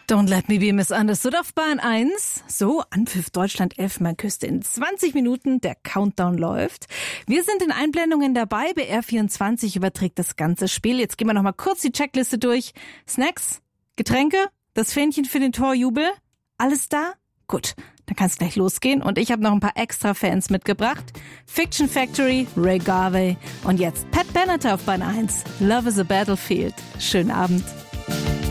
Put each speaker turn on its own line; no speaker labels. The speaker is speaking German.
Don't Let Me Be Misunderstood auf Bahn 1. So, Anpfiff Deutschland 11 Mal Küste in 20 Minuten. Der Countdown läuft. Wir sind in Einblendungen dabei. BR24 überträgt das ganze Spiel. Jetzt gehen wir noch mal kurz die Checkliste durch. Snacks, Getränke, das Fähnchen für den Torjubel. Alles da? Gut, dann kann es gleich losgehen. Und ich habe noch ein paar extra Fans mitgebracht. Fiction Factory, Ray Garvey und jetzt Pat Benatar auf Bahn 1. Love is a Battlefield. Schönen Abend.